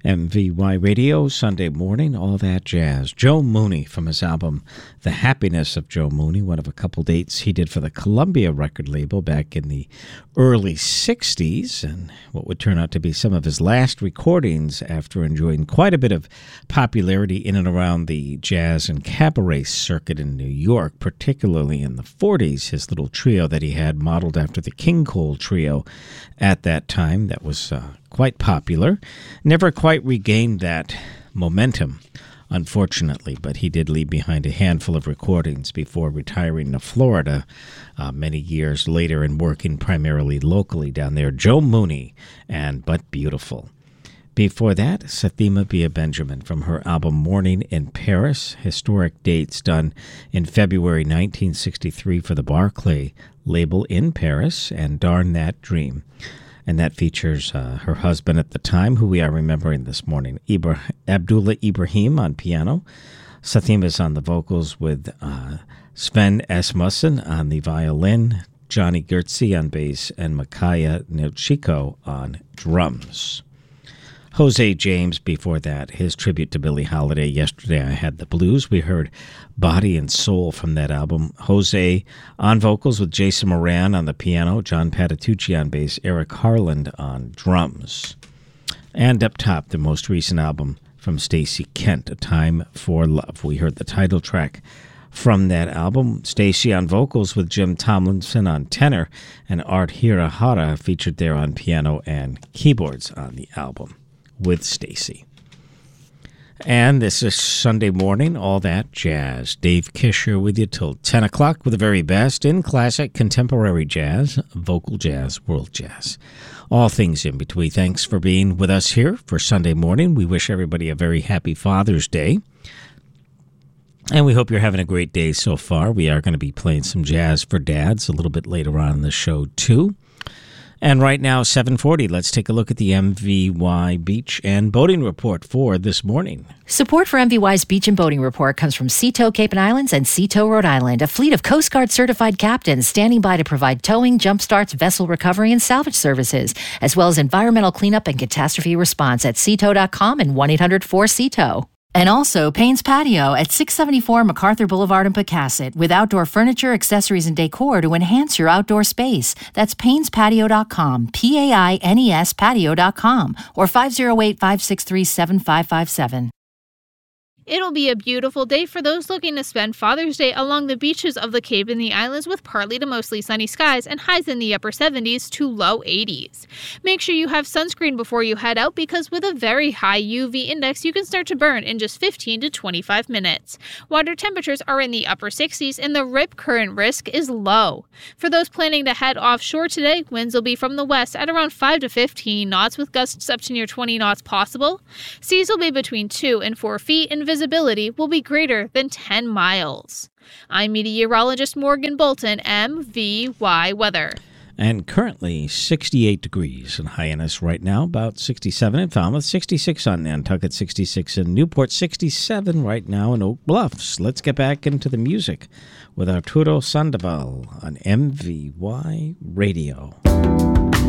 MVY Radio, Sunday morning, all that jazz. Joe Mooney from his album The Happiness of Joe Mooney, one of a couple dates he did for the Columbia record label back in the early 60s, and what would turn out to be some of his last recordings after enjoying quite a bit of popularity in and around the jazz and cabaret circuit in New York, particularly in the 40s. His little trio that he had modeled after the King Cole trio at that time that was quite popular. Never quite regained that momentum, unfortunately, but he did leave behind a handful of recordings before retiring to Florida many years later and working primarily locally down there. Joe Mooney and But Beautiful. Before that, Sathima Bia Benjamin from her album Morning in Paris, historic dates done in February 1963 for the Barclay label in Paris, and Darn That Dream. And that features her husband at the time, who we are remembering this morning, Abdullah Ibrahim on piano. Sathima is on the vocals with Sven Asmussen on the violin, Johnny Gertzi on bass, and Makaya Nochiko on drums. Jose James before that, his tribute to Billie Holiday. Yesterday I Had the Blues. We heard Body and Soul from that album. Jose on vocals with Jason Moran on the piano, John Patitucci on bass, Eric Harland on drums. And up top, the most recent album from Stacey Kent, A Time for Love. We heard the title track from that album. Stacey on vocals with Jim Tomlinson on tenor, and Art Hirahara featured there on piano and keyboards on the album with Stacey. And this is Sunday morning, all that jazz. Dave Kisher with you till 10 o'clock with the very best in classic, contemporary jazz, vocal jazz, world jazz. All things in between. Thanks for being with us here for Sunday morning. We wish everybody a very happy Father's Day. And we hope you're having a great day so far. We are going to be playing some jazz for dads a little bit later on in the show, too. And right now, 7:40, let's take a look at the MVY Beach and Boating Report for this morning. Support for MVY's Beach and Boating Report comes from Seatow Cape and Islands and Seatow, Rhode Island, a fleet of Coast Guard certified captains standing by to provide towing, jump starts, vessel recovery, and salvage services, as well as environmental cleanup and catastrophe response at seatow.com and 1-800-4SEATOW. And also Payne's Patio at 674 MacArthur Boulevard in Pecasset with outdoor furniture, accessories, and decor to enhance your outdoor space. That's PaynesPatio.com, P-A-I-N-E-S patio.com, or 508-563-7557. It'll be a beautiful day for those looking to spend Father's Day along the beaches of the Cape and the Islands with partly to mostly sunny skies and highs in the upper 70s to low 80s. Make sure you have sunscreen before you head out because with a very high UV index, you can start to burn in just 15 to 25 minutes. Water temperatures are in the upper 60s and the rip current risk is low. For those planning to head offshore today, winds will be from the west at around 5 to 15 knots with gusts up to near 20 knots possible. Seas will be between 2 and 4 feet and visibility will be greater than 10 miles. I'm meteorologist Morgan Bolton, MVY Weather. And currently 68 degrees in Hyannis right now, about 67 in Falmouth, 66 on Nantucket, 66 in Newport, 67 right now in Oak Bluffs. Let's get back into the music with Arturo Sandoval on MVY Radio.